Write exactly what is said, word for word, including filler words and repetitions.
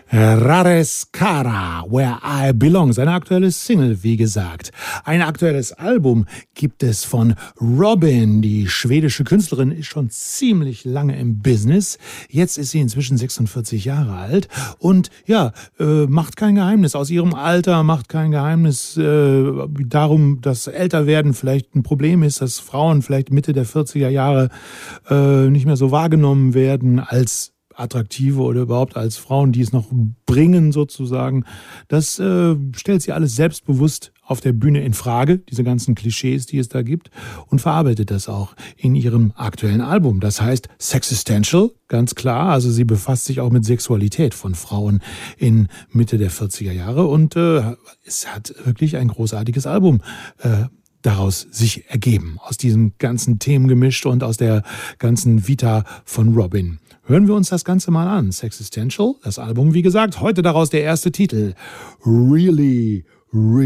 Rares Cara, Where I Belong, seine aktuelle Single, wie gesagt. Ein aktuelles Album gibt es von Robyn. Die schwedische Künstlerin ist schon ziemlich lange im Business. Jetzt ist sie inzwischen sechsundvierzig Jahre alt und ja, äh, macht kein Geheimnis aus ihrem Alter, macht kein Geheimnis äh, darum, dass Älterwerden vielleicht ein Problem ist, dass Frauen vielleicht Mitte der vierziger Jahre äh, nicht mehr so wahrgenommen werden als attraktive oder überhaupt als Frauen, die es noch bringen sozusagen. Das äh, stellt sie alles selbstbewusst auf der Bühne in Frage, diese ganzen Klischees, die es da gibt, und verarbeitet das auch in ihrem aktuellen Album. Das heißt Sexistential, ganz klar. Also sie befasst sich auch mit Sexualität von Frauen in Mitte der vierziger Jahre und äh, es hat wirklich ein großartiges Album äh, daraus sich ergeben, aus diesen ganzen Themen gemischt und aus der ganzen Vita von Robyn. Hören wir uns das Ganze mal an. Sexistential, das Album, wie gesagt, heute daraus der erste Titel. Really, really